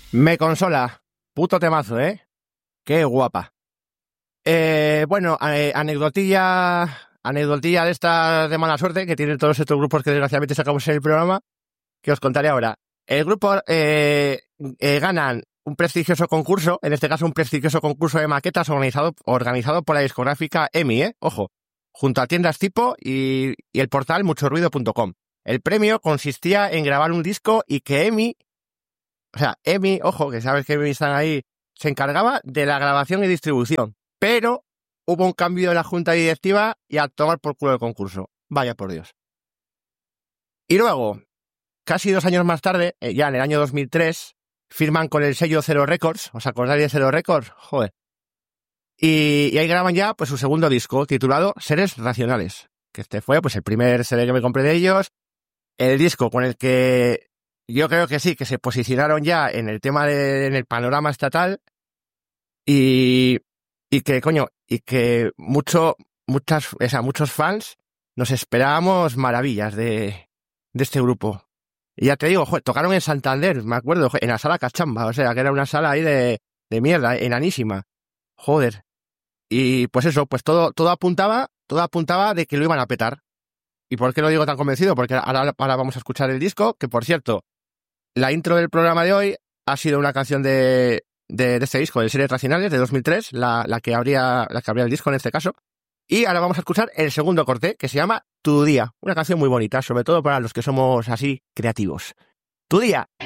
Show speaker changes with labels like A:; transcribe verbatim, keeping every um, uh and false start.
A: Me consola. Puto temazo, ¿eh? Qué guapa. Eh, bueno, eh, anecdotilla, anecdotilla de esta de mala suerte que tienen todos estos grupos que desgraciadamente sacamos en el programa, que os contaré ahora. El grupo eh, eh, ganan un prestigioso concurso, en este caso un prestigioso concurso de maquetas organizado, organizado por la discográfica E M I, ¿eh? Ojo, junto a tiendas tipo y, y el portal mucho ruido punto com. El premio consistía en grabar un disco y que E M I, o sea, E M I, ojo, que sabes que E M I están ahí, se encargaba de la grabación y distribución, pero hubo un cambio de la junta directiva y a tomar por culo el concurso. Vaya por Dios. Y luego, casi dos años más tarde, eh, ya en el año dos mil tres, firman con el sello Zero Records. ¿Os acordáis de Zero Records? Joder. Y, y ahí graban ya pues su segundo disco, titulado Seres Racionales, que este fue pues el primer C D que me compré de ellos, el disco con el que yo creo que sí, que se posicionaron ya en el tema de, en el panorama estatal, y, y que, coño, y que mucho, muchas, o sea, muchos fans nos esperábamos maravillas de, de este grupo. Y ya te digo, joder, tocaron en Santander, me acuerdo, en la sala Cachamba, o sea, que era una sala ahí de, de mierda, enanísima. Joder. Y pues eso, pues todo, todo apuntaba, todo apuntaba de que lo iban a petar. ¿Y por qué lo digo tan convencido? Porque ahora, ahora vamos a escuchar el disco, que por cierto, la intro del programa de hoy ha sido una canción de, de, de este disco, de Series Racionales, de dos mil tres, la, la que habría, la que habría el disco en este caso. Y ahora vamos a escuchar el segundo corte, que se llama Tu Día. Una canción muy bonita, sobre todo para los que somos así creativos. Tu Día.